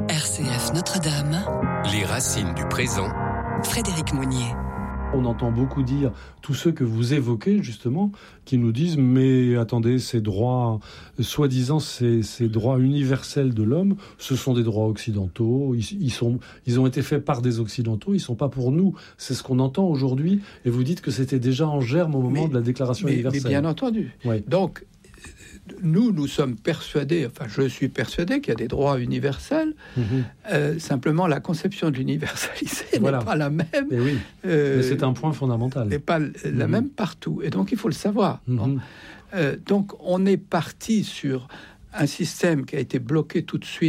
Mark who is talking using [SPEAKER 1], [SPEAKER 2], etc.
[SPEAKER 1] RCF Notre-Dame.
[SPEAKER 2] Les racines du présent.
[SPEAKER 1] Frédéric Mounier.
[SPEAKER 3] On entend beaucoup dire, tous ceux que vous évoquez justement, qui nous disent « mais attendez, ces droits, soi-disant ces droits universels de l'homme, ce sont des droits occidentaux, ils ont été faits par des occidentaux, ils ne sont pas pour nous ». C'est ce qu'on entend aujourd'hui, et vous dites que c'était déjà en germe au moment de la déclaration universelle.
[SPEAKER 4] Mais bien entendu. Oui. Donc, nous sommes persuadés, enfin je suis persuadé qu'il y a des droits universels. Simplement, la conception de l'universalité n'est pas la même.
[SPEAKER 3] Oui. Mais c'est un point fondamental.
[SPEAKER 4] N'est pas la même partout. Et donc, il faut le savoir. Donc, on est parti sur un système qui a été bloqué tout de suite